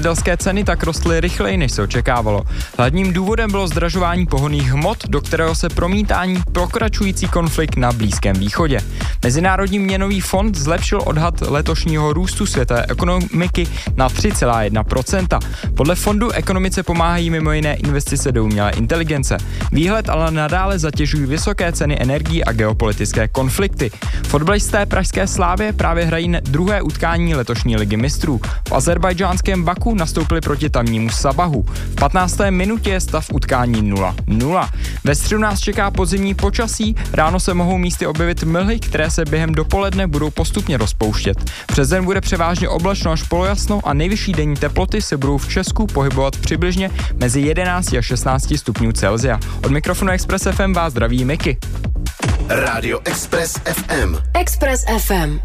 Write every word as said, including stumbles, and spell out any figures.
Zemědělské ceny tak rostly rychleji, než se očekávalo. Hlavním důvodem bylo zdražování pohonných hmot, do kterého se promítání pokračující konflikt na Blízkém východě. Mezinárodní měnový fond zlepšil odhad letošního růstu světové ekonomiky na tři celá jedna procenta. Podle fondu ekonomice pomáhají mimo jiné investice do umělé inteligence. Výhled ale nadále zatěžují vysoké ceny energií a geopolitické konflikty. Fotbalisté pražské Slávie právě hrají druhé utkání letošní ligy mistrů. V azerbajdžánském Baku nastoupili proti tamnímu Sabahu. V patnácté minutě je stav utkání nula nula. Ve středu nás čeká podzimní počasí, ráno se mohou místy objevit mlhy, které se během dopoledne budou postupně rozpouštět. Přes den bude převážně oblačno až polojasno a nejvyšší denní teploty se budou v Česku pohybovat přibližně mezi jedenácti a šestnácti stupňů Celsia. Od mikrofonu Express F M vás zdraví Miky. Rádio Express F M. Express F M.